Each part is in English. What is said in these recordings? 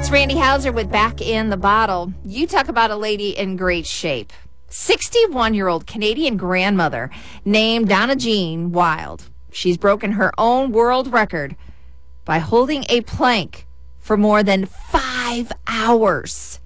It's Randy Hauser with Back in the Bottle. You talk about a lady in great shape. 61-year-old Canadian grandmother named Donna Jean Wild. She's broken her own world record by holding a plank for more than 5 hours.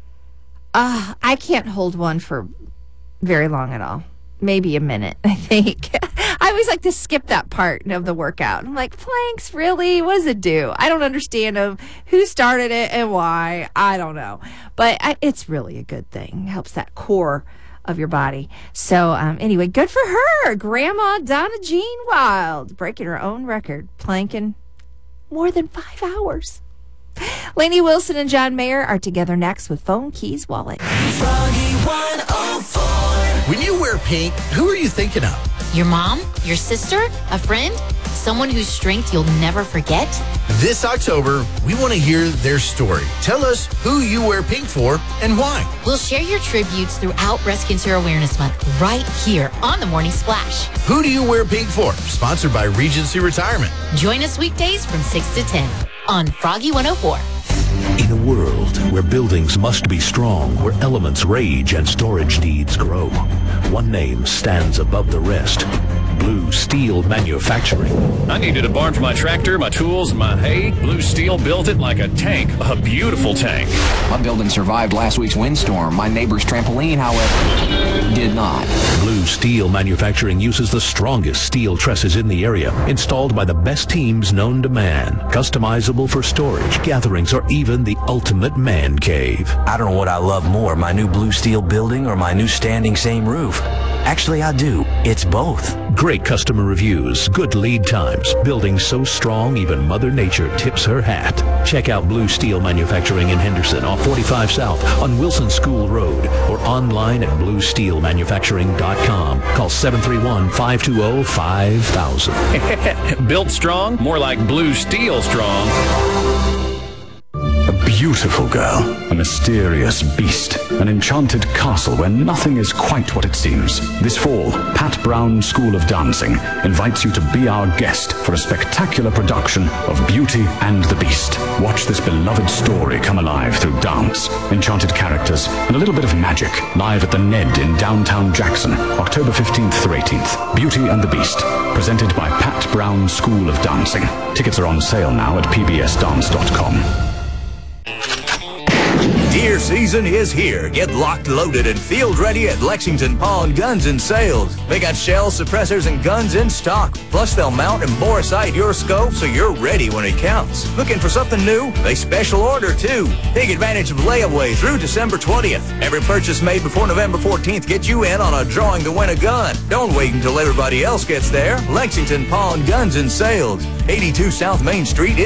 I can't hold one for very long at all. Maybe a minute, I think. I always like to skip that part of the workout. I'm like, planks, really? What does it do? I don't understand who started it and why. I don't know. But it's really a good thing. It helps that core of your body. So anyway, good for her. Grandma Donna Jean Wild, breaking her own record, planking more than 5 hours. Lainey Wilson and John Mayer are together next with Phone Keys Wallet. Froggy 104. When you wear pink, who are you thinking of? Your mom? Your sister? A friend? Someone whose strength you'll never forget? This October, we want to hear their story. Tell us who you wear pink for and why. We'll share your tributes throughout Breast Cancer Awareness Month right here on The Morning Splash. Who do you wear pink for? Sponsored by Regency Retirement. Join us weekdays from 6 to 10 on Froggy 104. In a world where buildings must be strong, where elements rage and storage needs grow, one name stands above the rest. Blue Steel Manufacturing. I needed a barn for my tractor, my tools, and my hay. Blue Steel built it like a tank, a beautiful tank. My building survived last week's windstorm. My neighbor's trampoline, however, did not. Blue Steel Manufacturing uses the strongest steel trusses in the area, installed by the best teams known to man, customizable for storage, gatherings, or even the ultimate man cave. I don't know what I love more, my new Blue Steel building or my new standing seam roof. Actually, I do. It's both. Great customer reviews, good lead times, building so strong even Mother Nature tips her hat. Check out Blue Steel Manufacturing in Henderson off 45 South on Wilson School Road or online at bluesteelmanufacturing.com. Call 731-520-5000. Built strong, more like Blue Steel strong. A beautiful girl, a mysterious beast, an enchanted castle where nothing is quite what it seems. This fall, Pat Brown School of Dancing invites you to be our guest for a spectacular production of Beauty and the Beast. Watch this beloved story come alive through dance, enchanted characters, and a little bit of magic, live at the Ned in downtown Jackson, October 15th through 18th. Beauty and the Beast, presented by Pat Brown School of Dancing. Tickets are on sale now at pbsdance.com. Deer season is here. Get locked, loaded, and field ready at Lexington Pawn Guns and Sales. They got shells, suppressors, and guns in stock. Plus, they'll mount and bore a sight your scope so you're ready when it counts. Looking for something new? They special order, too. Take advantage of layaway through December 20th. Every purchase made before November 14th gets you in on a drawing to win a gun. Don't wait until everybody else gets there. Lexington Pawn Guns and Sales, 82 South Main Street